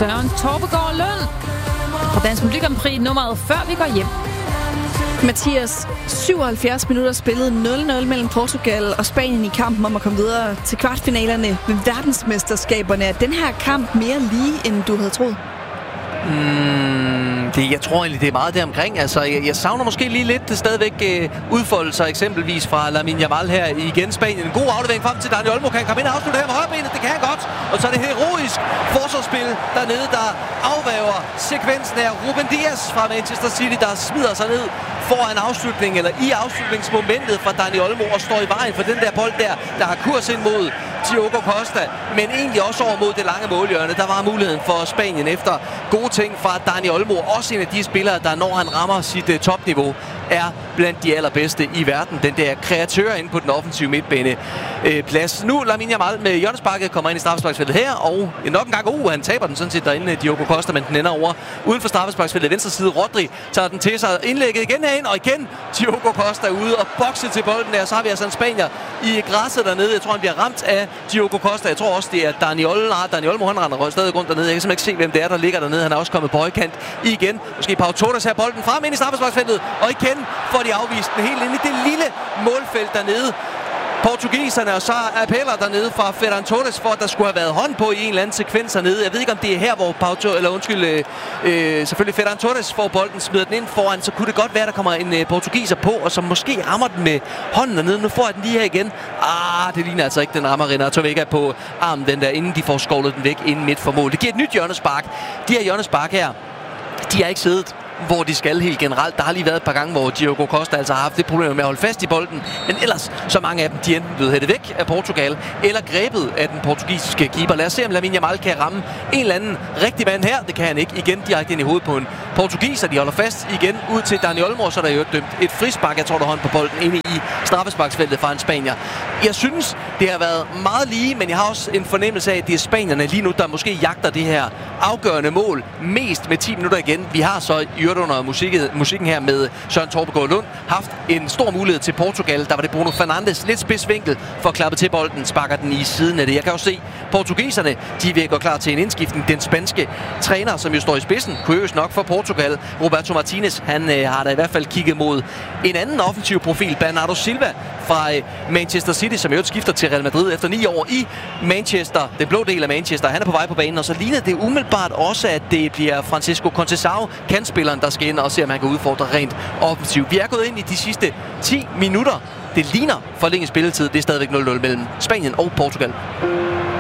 Søren Torpegaard Lund fra Dansk Melodi Grand Prix nummeret Før vi går hjem. Mathias, 77 minutter spillet 0-0 mellem Portugal og Spanien i kampen om at komme videre til kvartfinalerne ved verdensmesterskaberne. Er den her kamp mere lige, end du havde troet? Jeg tror egentlig, det er meget deromkring. Altså, jeg savner måske lige lidt det stadigvæk udfoldelser, eksempelvis fra Lamine Yamal her igen. Spanien. En god aflevering frem til Dani Olmo. Kan komme ind og afslutte her med højrebenet. Det kan han godt. Og så er det heroisk forsvarsspil dernede, der afværger sekvensen af Ruben Dias fra Manchester City, der smider sig ned foran afslutningen, eller i afslutningsmomentet fra Dani Olmo, og står i vejen for den der bold der har kurs ind mod Diogo Costa, men egentlig også over mod det lange målhjørne. Der var muligheden for Spanien efter gode ting fra Dani Olmo. Også en af de spillere, der når han rammer sit topniveau, er blandt de allerbedste i verden. Den der kreatør inde på den offensive midtbane plads. Nu Lamine Yamal med hjørnesparket kommer ind i straffesparksfeltet her, og nok en gang han taber den sådan set derinde, Diogo Costa, men den ender over uden for straffesparksfeltet. Venstre side, Rodri tager den til sig. Indlægget igen herind, og igen Diogo Costa ude og bokse til bolden der. Så har vi altså en spanier i græsset dernede. Jeg tror, han bliver ramt af Diogo Costa. Jeg tror også, det er Dani Olmo, han render stadig rundt dernede. Jeg kan simpelthen ikke se, hvem det er, der ligger dernede. Han er også kommet på højkant igen. Måske Pau Torres her bolden frem ind i straffesparksfeltet, og igen får de afvist den helt ind i det lille målfelt dernede. Portugiserne, og så appeller dernede fra Ferran Torres for, at der skulle have været hånd på i en eller anden sekvens hernede. Jeg ved ikke, om det er her, hvor selvfølgelig Ferran Torres får bolden, smider den ind foran, så kunne det godt være, der kommer en portugiser på, og som måske rammer den med hånden dernede. Nu får jeg den lige her igen. Det ligner altså ikke, den rammer Renato Vega på armen, den der, inden de får skovlet den væk inden midt for mål. Det giver et nyt hjørnespark. De her hjørnespark her, de har ikke siddet hvor de skal helt generelt. Der har lige været et par gange, hvor Diogo Costa altså har haft det problem med at holde fast i bolden. Men ellers, så mange af dem, de enten blevet hættet væk af Portugal, eller grebet af den portugisiske keeper. Lad os se, om Lamine Yamal kan ramme en eller anden rigtig mand her. Det kan han ikke. Igen direkte ind i hovedet på en portugiser. De holder fast igen ud til Dani Olmo, så er der jo dømt et frispark. Jeg tror, der hånd på bolden inde i straffesparksfeltet fra en spanier. Jeg synes, det har været meget lige, men jeg har også en fornemmelse af, at det er spanierne lige nu, der måske jagter det her afgørende mål mest med 10 minutter igen. Vi har så i under musikken her med Søren Torpegaard Lund haft en stor mulighed til Portugal. Der var det Bruno Fernandes, lidt spidsvinkel for at klappe til bolden, sparker den i siden af det. Jeg kan jo se, portugiserne, de vil gå klar til en indskiftning. Den spanske træner, som jo står i spidsen, kuriøst nok for Portugal, Roberto Martinez, han har da i hvert fald kigget mod en anden offensiv profil, Bernardo Silva fra Manchester City, som jo skifter til Real Madrid efter 9 år i Manchester, den blå del af Manchester. Han er på vej på banen, og så ligner det umiddelbart også, at det bliver Francisco Conceição, kantspilleren, der skal ind og se, om han kan udfordre rent offensivt. Vi er gået ind i de sidste 10 minutter. Det ligner forlænget spilletid. Det er stadigvæk 0-0 mellem Spanien og Portugal.